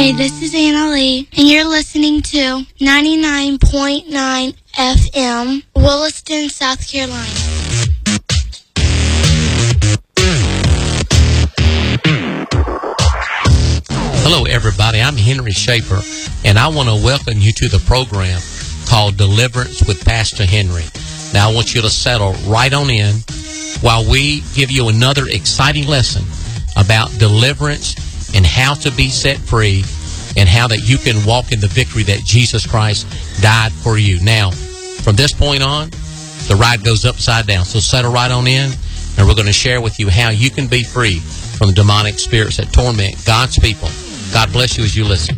Hey, this is Anna Lee, and you're listening to 99.9 FM, Williston, South Carolina. Hello, everybody. I'm Henry Schaefer, and I want to welcome you to the program called Deliverance with Pastor Henry. Now, I want you to settle right on in while we give you another exciting lesson about deliverance and how to be set free and how that you can walk in the victory that Jesus Christ died for you. Now, from this point on, the ride goes upside down. So settle right on in, and we're going to share with you how you can be free from the demonic spirits that torment God's people. God bless you as you listen.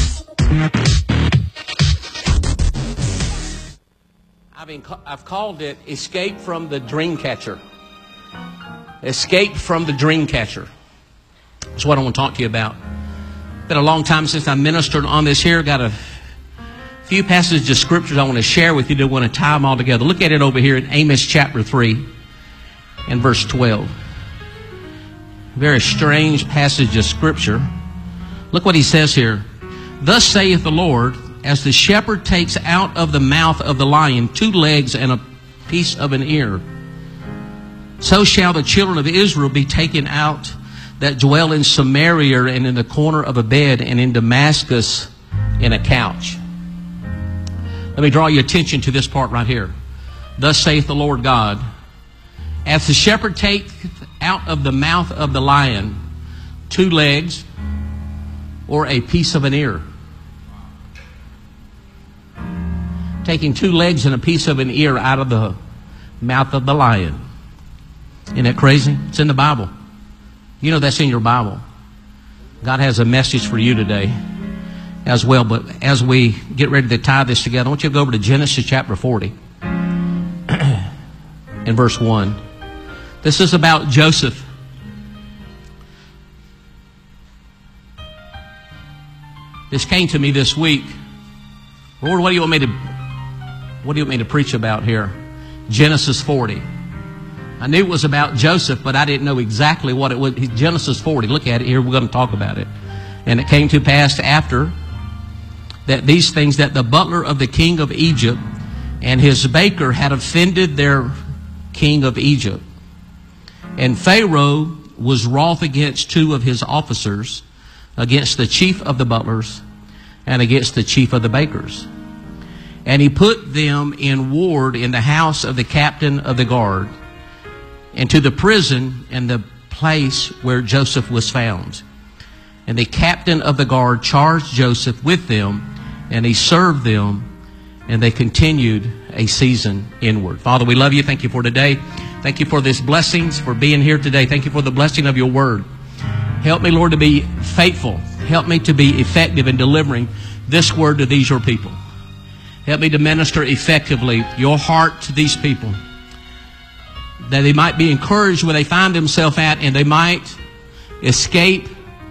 I've called it Escape from the Dream Catcher. Escape from the Dream Catcher. That's what I want to talk to you about. It's been a long time since I ministered on this here. Got a few passages of scriptures I want to share with you that want to tie them all together. Look at it over here in Amos chapter 3 and verse 12. Very strange passage of scripture. Look what he says here. Thus saith the Lord, as the shepherd takes out of the mouth of the lion 2 legs and a piece of an ear, so shall the children of Israel be taken out that dwell in Samaria and in the corner of a bed and in Damascus in a couch. Let me draw your attention to this part right here. Thus saith the Lord God, as the shepherd taketh out of the mouth of the lion 2 legs or a piece of an ear. Taking 2 legs and a piece of an ear out of the mouth of the lion. Isn't that crazy? It's in the Bible. You know that's in your Bible. God has a message for you today as well. But as we get ready to tie this together, I want you to go over to Genesis chapter 40 and verse 1. This is about Joseph. This came to me this week. Lord, what do you want me to preach about here? Genesis 40. I knew it was about Joseph, but I didn't know exactly what it was. Genesis 40. Look at it here. We're going to talk about it. And it came to pass after that these things, that the butler of the king of Egypt and his baker had offended their king of Egypt. And Pharaoh was wroth against 2 of his officers, against the chief of the butlers and against the chief of the bakers. And he put them in ward in the house of the captain of the guard, into the prison and the place where Joseph was found. And the captain of the guard charged Joseph with them, and he served them, and they continued a season inward. Father, we love you. Thank you for today. Thank you for this blessings, for being here today. Thank you for the blessing of your word. Help me, Lord, to be faithful. Help me to be effective in delivering this word to these your people. Help me to minister effectively your heart to these people, that they might be encouraged where they find themselves at, and they might escape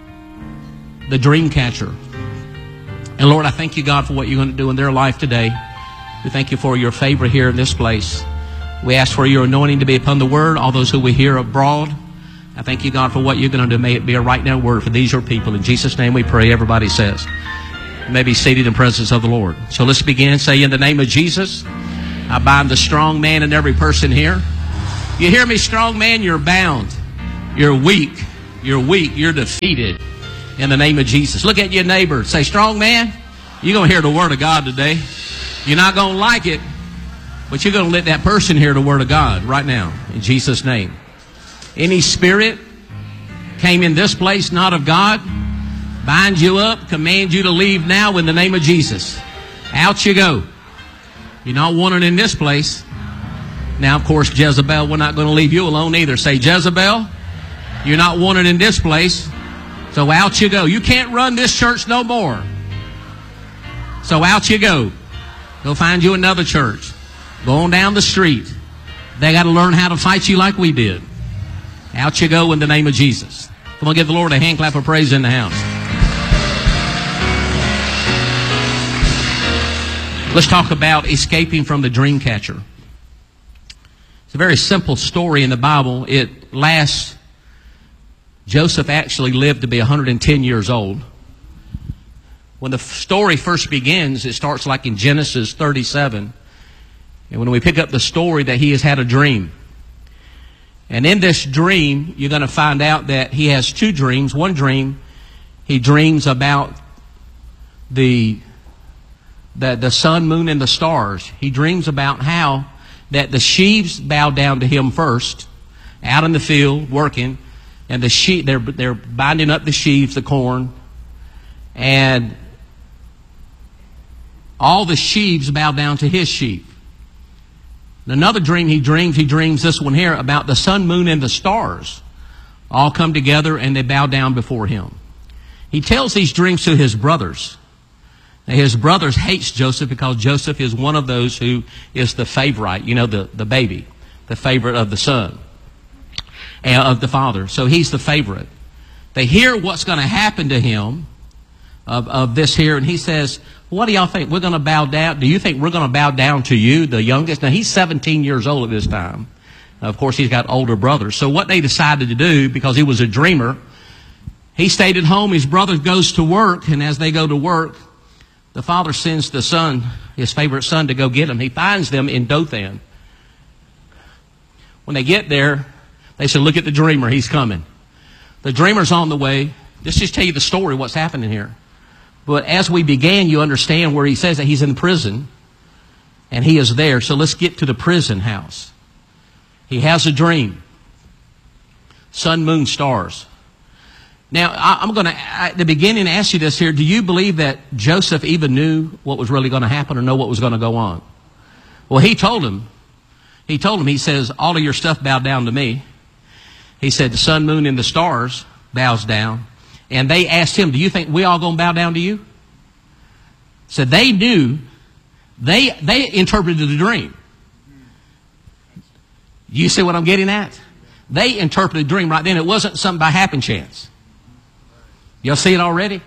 the dream catcher. And Lord, I thank you, God, for what you're going to do in their life today. We thank you for your favor here in this place. We ask for your anointing to be upon the word, all those who we hear abroad. I thank you, God, for what you're going to do. May it be a right now word for these your people. In Jesus' name we pray. Everybody says. You may be seated in the presence of the Lord. So let's begin. Say, in the name of Jesus, I bind the strong man in every person here. You hear me, strong man? You're bound. You're weak. You're weak. You're defeated. In the name of Jesus. Look at your neighbor. Say, strong man, you're going to hear the word of God today. You're not going to like it, but you're going to let that person hear the word of God right now. In Jesus' name. Any spirit came in this place, not of God, bind you up, command you to leave now in the name of Jesus. Out you go. You're not wanted in this place. Now, of course, Jezebel, we're not going to leave you alone either. Say, Jezebel, you're not wanted in this place. So out you go. You can't run this church no more. So out you go. Go find you another church. Go on down the street. They got to learn how to fight you like we did. Out you go in the name of Jesus. Come on, give the Lord a hand clap of praise in the house. Let's talk about escaping from the dream catcher. It's a very simple story in the Bible. It lasts. Joseph actually lived to be 110 years old. When the story first begins, it starts like in Genesis 37. And when we pick up the story, that he has had a dream. And in this dream, you're going to find out that he has two dreams. One dream, he dreams about the sun, moon, and the stars. He dreams about how that the sheaves bow down to him first, out in the field working, and the sheep they're binding up the sheaves, the corn, and all the sheaves bow down to his sheep. Another dream he dreams this one here about the sun, moon, and the stars all come together and they bow down before him. He tells these dreams to his brothers. Now, his brothers hates Joseph because Joseph is one of those who is the favorite, the baby, the favorite of the son, of the father. So he's the favorite. They hear what's going to happen to him of this here, and he says, what do y'all think? We're going to bow down? Do you think we're going to bow down to you, the youngest? Now, he's 17 years old at this time. Of course, he's got older brothers. So what they decided to do, because he was a dreamer, he stayed at home. His brother goes to work, and as they go to work, the father sends the son, his favorite son, to go get him. He finds them in Dothan. When they get there, they said, look at the dreamer. He's coming. The dreamer's on the way. Let's just tell you the story, what's happening here. But as we began, you understand where he says that he's in prison, and he is there. So let's get to the prison house. He has a dream. Sun, moon, stars. Now, I'm going to, at the beginning, ask you this here. Do you believe that Joseph even knew what was really going to happen or know what was going to go on? Well, he told him, he says, all of your stuff bowed down to me. He said, the sun, moon, and the stars bows down. And they asked him, do you think we all going to bow down to you? So they knew, they interpreted the dream. You see what I'm getting at? They interpreted the dream right then. It wasn't something by happen chance. Y'all see it already?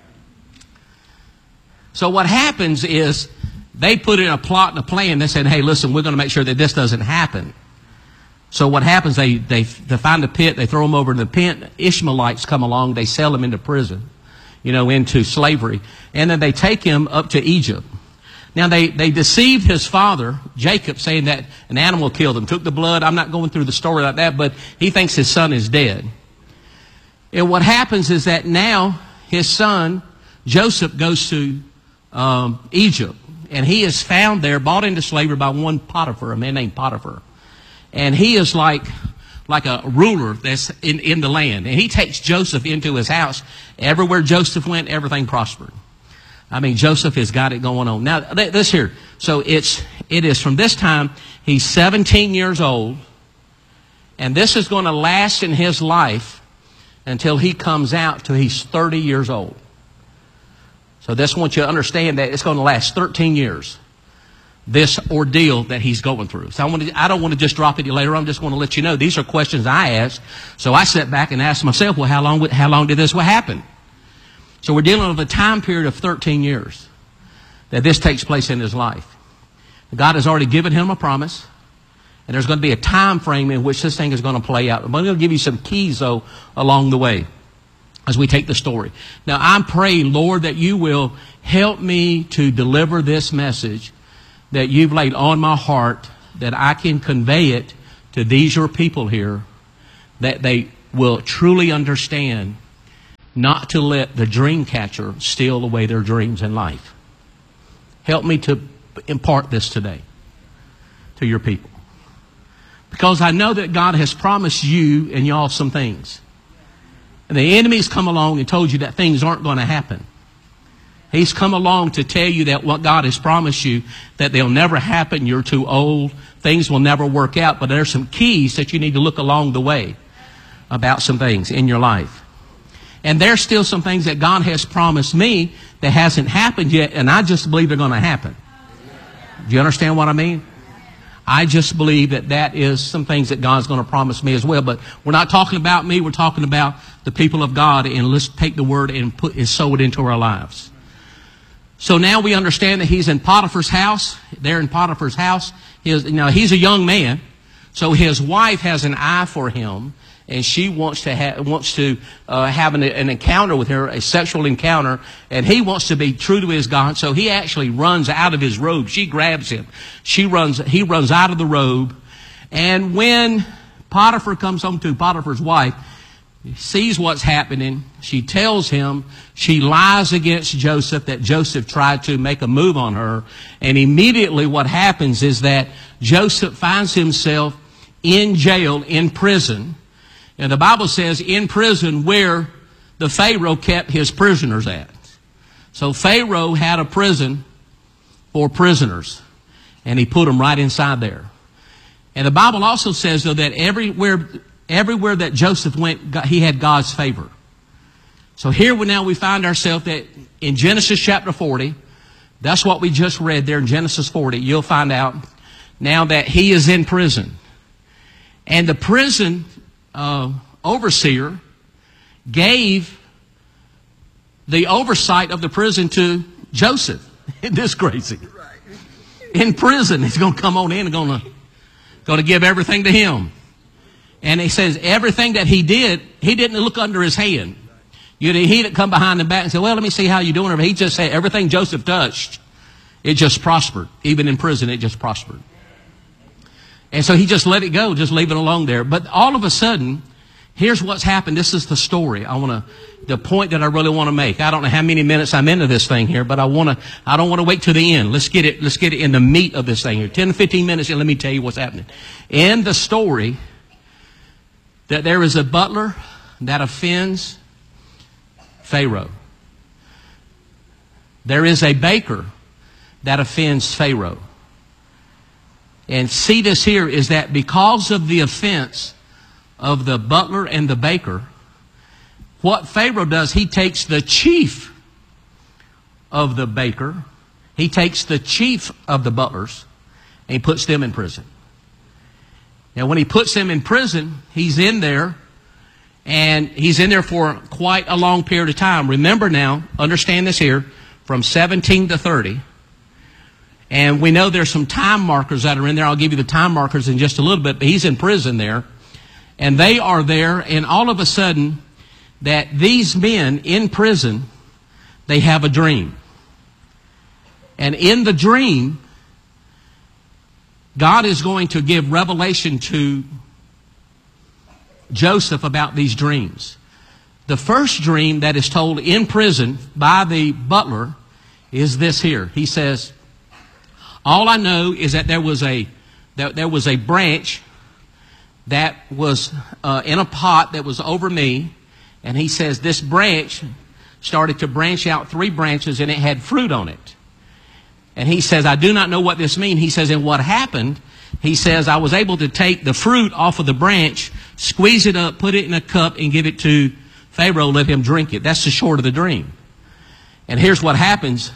So what happens is they put in a plot and a plan. They said, hey, listen, we're going to make sure that this doesn't happen. So what happens, they find a pit, they throw them over in the pit. Ishmaelites come along, they sell him into prison, into slavery. And then they take him up to Egypt. Now they deceived his father, Jacob, saying that an animal killed him, took the blood. I'm not going through the story like that, but he thinks his son is dead. And what happens is that now his son, Joseph, goes to Egypt. And he is found there, bought into slavery by one Potiphar, a man named Potiphar. And he is like a ruler that's in the land. And he takes Joseph into his house. Everywhere Joseph went, everything prospered. I mean, Joseph has got it going on. Now, this here. So it is from this time, he's 17 years old. And this is going to last in his life until he comes out till he's 30 years old. So this, I want you to understand that it's going to last 13 years. This ordeal that he's going through. So I don't want to just drop it later. I'm just going to let you know these are questions I ask. So I sat back and asked myself, well, how long did this happen? So we're dealing with a time period of 13 years that this takes place in his life. God has already given him a promise, and there's going to be a time frame in which this thing is going to play out. I'm going to give you some keys, though, along the way as we take the story. Now, I'm praying, Lord, that you will help me to deliver this message that you've laid on my heart, that I can convey it to these your people here, that they will truly understand not to let the dream catcher steal away their dreams in life. Help me to impart this today to your people. Because I know that God has promised you and y'all some things. And the enemy's come along and told you that things aren't going to happen. He's come along to tell you that what God has promised you, that they'll never happen, you're too old, things will never work out. But there's some keys that you need to look along the way about some things in your life. And there's still some things that God has promised me that hasn't happened yet, and I just believe they're going to happen. Do you understand what I mean? I just believe that is some things that God's going to promise me as well. But we're not talking about me, we're talking about the people of God, and let's take the word and sow it into our lives. So now we understand that he's in Potiphar's house. There in Potiphar's house, he's a young man. So his wife has an eye for him. and she wants to have an encounter with her, a sexual encounter, and he wants to be true to his God. So he actually runs out of his robe. She grabs him. He runs out of the robe. And when Potiphar comes home to Potiphar's wife, sees what's happening, she tells him, she lies against Joseph, that Joseph tried to make a move on her. And immediately what happens is that Joseph finds himself in jail, in prison. And the Bible says in prison where the Pharaoh kept his prisoners at. So Pharaoh had a prison for prisoners, and he put them right inside there. And the Bible also says, though, that everywhere that Joseph went, he had God's favor. So here we find ourselves that in Genesis chapter 40, that's what we just read there in Genesis 40, you'll find out now that he is in prison. And the prison overseer gave the oversight of the prison to Joseph. Isn't this crazy? In prison, he's going to come on in and going to give everything to him. And he says everything that he did, he didn't look under his hand. He didn't come behind the back and say, well, let me see how you're doing. He just said everything Joseph touched, it just prospered. Even in prison, it just prospered. And so he just let it go, just leave it alone there. But all of a sudden, here's what's happened. This is the story. The point that I really want to make. I don't know how many minutes I'm into this thing here, but I don't want to wait to the end. Let's get it in the meat of this thing here. 10 to 15 minutes, and let me tell you what's happening. In the story, that there is a butler that offends Pharaoh. There is a baker that offends Pharaoh. And see this here is that because of the offense of the butler and the baker, what Pharaoh does, he takes the chief of the baker, he takes the chief of the butlers, and he puts them in prison. Now, when he puts them in prison, he's in there, and he's in there for quite a long period of time. Remember now, understand this here, from 17 to 30. And we know there's some time markers that are in there. I'll give you the time markers in just a little bit, but he's in prison there. And they are there, and all of a sudden, that these men in prison, they have a dream. And in the dream, God is going to give revelation to Joseph about these dreams. The first dream that is told in prison by the butler is this here. He says, all I know is that there was a branch that was in a pot that was over me. And he says this branch started to branch out 3 branches, and it had fruit on it. And he says, I do not know what this means. He says, and what happened, he says, I was able to take the fruit off of the branch, squeeze it up, put it in a cup, and give it to Pharaoh, let him drink it. That's the short of the dream. And here's what happens.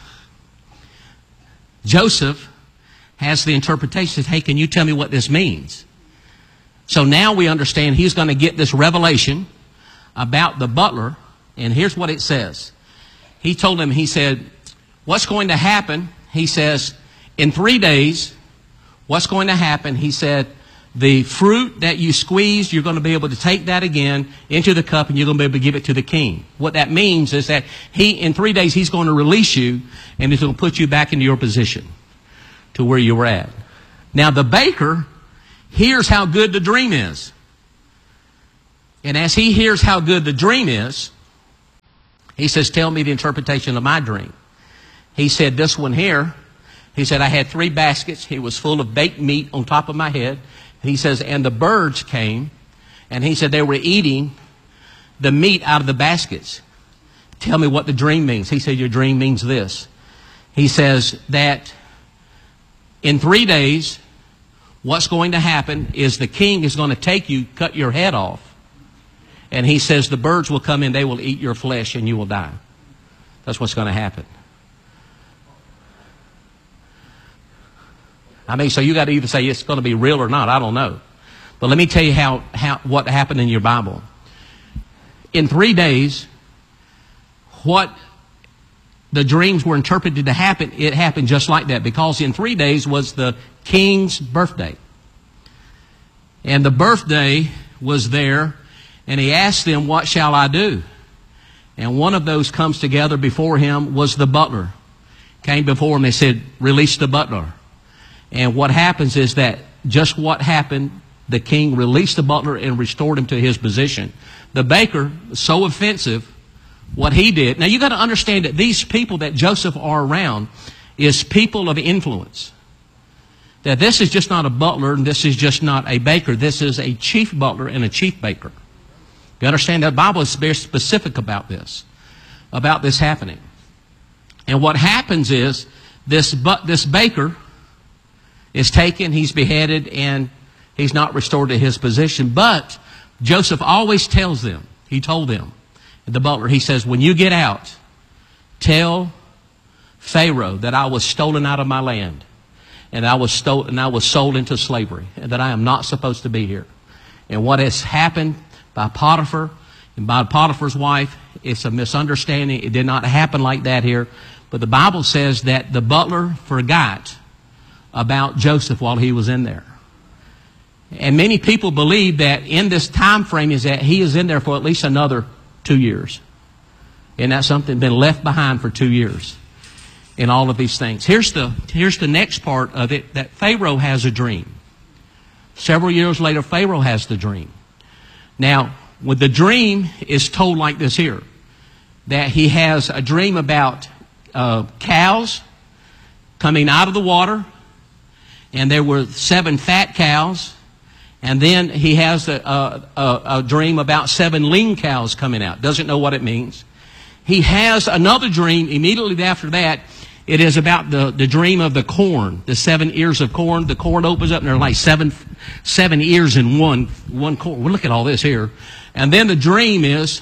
Joseph has the interpretation, says, hey, can you tell me what this means? So now we understand he's going to get this revelation about the butler. And here's what it says. He told him, he said, what's going to happen? He says, in 3 days, what's going to happen? He said, the fruit that you squeezed, you're going to be able to take that again into the cup, and you're going to be able to give it to the king. What that means is that in 3 days, he's going to release you, and he's going to put you back into your position to where you were at. Now, the baker hears how good the dream is. And as he hears how good the dream is, he says, tell me the interpretation of my dream. He said, this one here, he said, I had 3 baskets. It was full of baked meat on top of my head. He says, and the birds came, and he said they were eating the meat out of the baskets. Tell me what the dream means. He said, your dream means this. He says that in 3 days, what's going to happen is the king is going to take you, cut your head off. And he says the birds will come in, they will eat your flesh, and you will die. That's what's going to happen. I mean, so you got to either say it's going to be real or not. I don't know. But let me tell you what happened in your Bible. In 3 days, what the dreams were interpreted to happen, it happened just like that. Because in 3 days was the king's birthday. And the birthday was there. And he asked them, what shall I do? And one of those comes together before him was the butler. Came before him, they said, release the butler. And what happens is that just what happened, the king released the butler and restored him to his position. The baker, so offensive, what he did. Now you got to understand that these people that Joseph are around is people of influence. That this is just not a butler and this is just not a baker. This is a chief butler and a chief baker. You understand that the Bible is very specific about this happening. And what happens is this baker is taken, he's beheaded, and he's not restored to his position. But Joseph always tells them, he told them, the butler, he says, when you get out, tell Pharaoh that I was stolen out of my land, and I was sold into slavery, and that I am not supposed to be here. And what has happened by Potiphar and by Potiphar's wife, it's a misunderstanding. It did not happen like that here. But the Bible says that the butler forgot about Joseph while he was in there. And many people believe that in this time frame is that he is in there for at least another 2 years. And that's something been left behind for 2 years in all of these things. Here's the next part of it, that Pharaoh has a dream. Several years later, Pharaoh has the dream. Now, when the dream is told like this here, that he has a dream about cows coming out of the water, and there were 7 fat cows, and then he has a dream about 7 lean cows coming out. Doesn't know what it means. He has another dream immediately after that. It is about the dream of the corn, the 7 ears of corn. The corn opens up and there are like seven ears in one corn. Well, look at all this here. And then the dream is,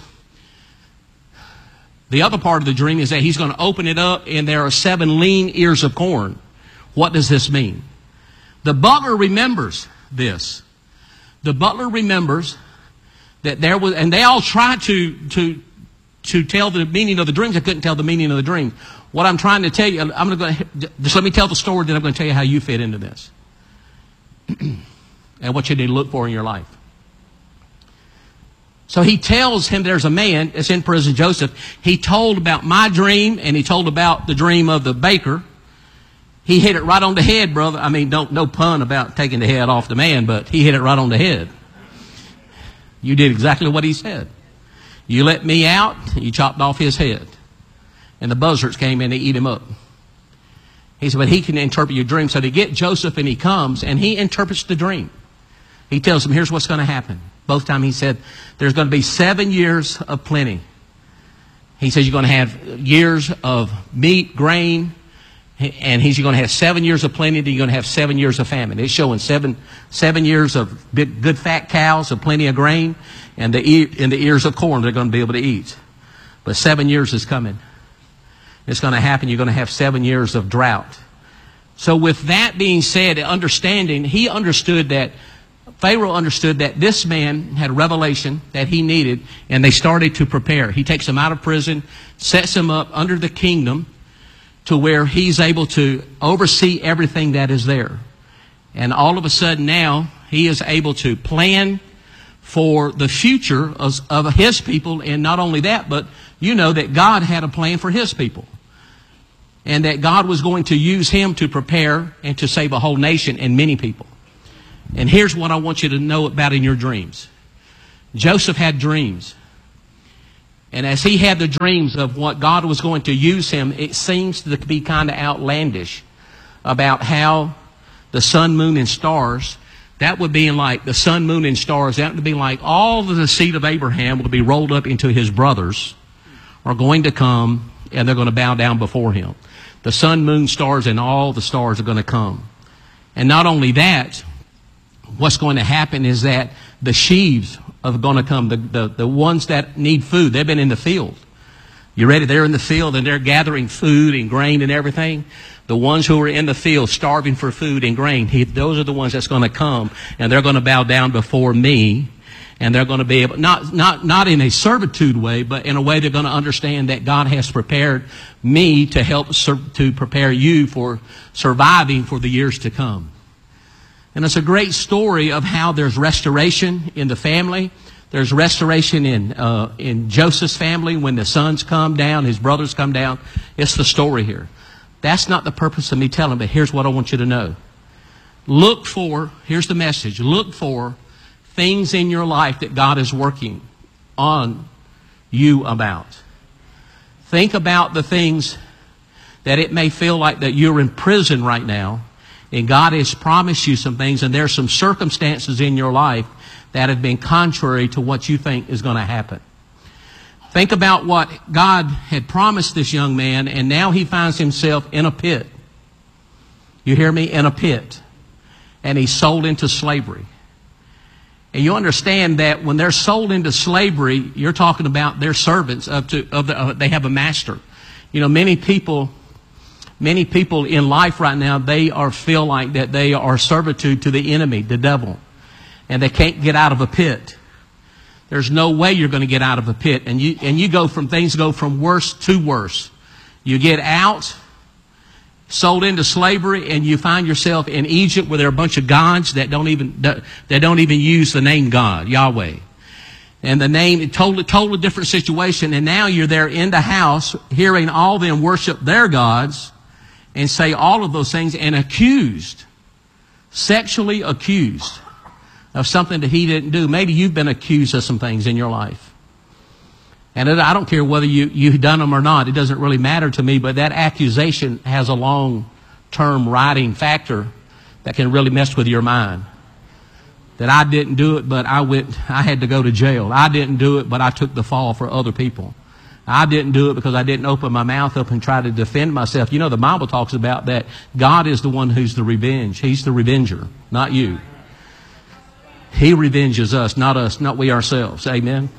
the other part of the dream is that he's going to open it up and there are 7 lean ears of corn. What does this mean? The butler remembers this. The butler remembers that there was, and they all tried to tell the meaning of the dreams. They couldn't tell the meaning of the dream. What I'm trying to tell you, just let me tell the story, then I'm going to tell you how you fit into this. And what you need to look for in your life. So he tells him there's a man that's in prison, Joseph. He told about my dream, and he told about the dream of the baker. He hit it right on the head, brother. I mean, no pun about taking the head off the man, but he hit it right on the head. You did exactly what he said. You let me out, you chopped off his head. And the buzzards came in to eat him up. He said, but he can interpret your dream. So they get Joseph and he comes and he interprets the dream. He tells them, here's what's going to happen. Both times he said, there's going to be 7 years of plenty. He says you're going to have years of meat, grain, and you're going to have 7 years of plenty, then you're going to have 7 years of famine. It's showing seven years of big, good fat cows, of plenty of grain, and the ears of corn they're going to be able to eat. But 7 years is coming. It's going to happen. You're going to have 7 years of drought. So with that being said, understanding, he understood that, Pharaoh understood that this man had a revelation that he needed, and they started to prepare. He takes him out of prison, sets him up under the kingdom to where he's able to oversee everything that is there. And all of a sudden now, he is able to plan for the future of his people. And not only that, but you know that God had a plan for his people. And that God was going to use him to prepare and to save a whole nation and many people. And here's what I want you to know about in your dreams. Joseph had dreams. And as he had the dreams of what God was going to use him, it seems to be kind of outlandish about how the sun, moon, and stars, that would be like the sun, moon, and stars, that would be like all of the seed of Abraham will be rolled up into his brothers are going to come and they're going to bow down before him. The sun, moon, stars, and all the stars are going to come. And not only that, what's going to happen is that the sheaves are going to come. The ones that need food, they've been in the field. You ready? They're in the field and they're gathering food and grain and everything. The ones who are in the field starving for food and grain, those are the ones that's going to come and they're going to bow down before me. And they're going to be able, not in a servitude way, but in a way they're going to understand that God has prepared me to help to prepare you for surviving for the years to come. And it's a great story of how there's restoration in the family. There's restoration in Joseph's family when the sons come down, his brothers come down. It's the story here. That's not the purpose of me telling, but here's what I want you to know. Here's the message, look for things in your life that God is working on you about. Think about the things that it may feel like that you're in prison right now, and God has promised you some things, and there's some circumstances in your life that have been contrary to what you think is going to happen. Think about what God had promised this young man, and now he finds himself in a pit. You hear me? In a pit. And he's sold into slavery. And you understand that when they're sold into slavery, you're talking about their servants. They have a master. You know, many people in life right now, they feel like that they are servitude to the enemy, the devil. And they can't get out of a pit. There's no way you're going to get out of a pit. And things go from worse to worse. You get out, sold into slavery, and you find yourself in Egypt where there are a bunch of gods that don't even use the name God, Yahweh. And the name, totally different situation. And now you're there in the house, hearing all them worship their gods and say all of those things, and sexually accused of something that he didn't do. Maybe you've been accused of some things in your life. And I don't care whether you've done them or not. It doesn't really matter to me, but that accusation has a long-term riding factor that can really mess with your mind. That I didn't do it, but I had to go to jail. I didn't do it, but I took the fall for other people. I didn't do it because I didn't open my mouth up and try to defend myself. You know, the Bible talks about that God is the one who's the revenge. He's the revenger, not you. He revenges us, not we ourselves. Amen.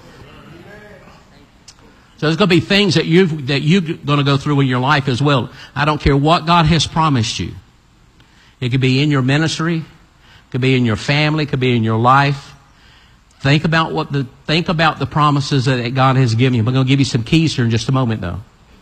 So there's going to be things that you're going to go through in your life as well. I don't care what God has promised you. It could be in your ministry, it could be in your family, it could be in your life. Think about the promises that God has given you. I'm going to give you some keys here in just a moment, though.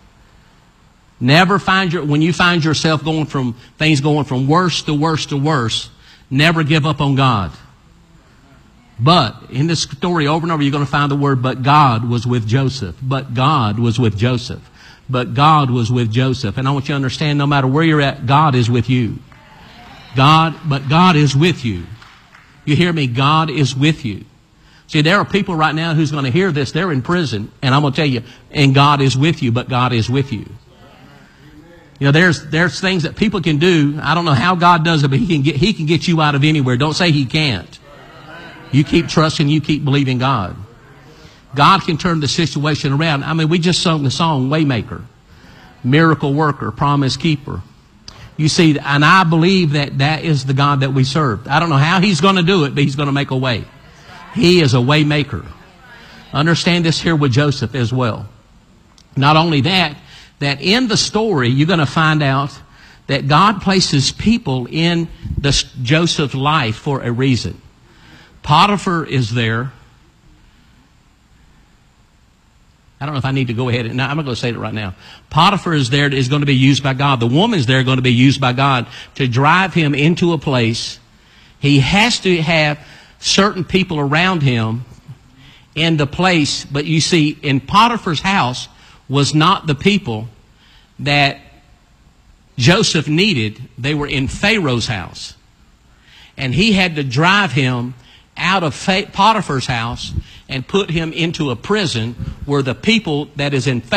When you find yourself going from worse to worse to worse, never give up on God. But in this story, over and over, you're going to find the word, but God was with Joseph. But God was with Joseph. But God was with Joseph. And I want you to understand, no matter where you're at, God is with you. But God is with you. You hear me? God is with you. See, there are people right now who's going to hear this. They're in prison. And I'm going to tell you, and God is with you, but God is with you. You know, there's things that people can do. I don't know how God does it, but He can get you out of anywhere. Don't say He can't. You keep trusting, you keep believing God. God can turn the situation around. I mean, we just sung the song, Waymaker, Miracle Worker, Promise Keeper. You see, and I believe that is the God that we serve. I don't know how He's going to do it, but He's going to make a way. He is a way maker. Understand this here with Joseph as well. Not only that in the story, you're going to find out that God places people in Joseph's life for a reason. Potiphar is there. I don't know if I need to go ahead. No, I'm going to say it right now. Potiphar is there, is going to be used by God. The woman's there going to be used by God to drive him into a place. He has to have certain people around him in the place. But you see, in Potiphar's house was not the people that Joseph needed. They were in Pharaoh's house. And he had to drive him out of Potiphar's house and put him into a prison where the people that is in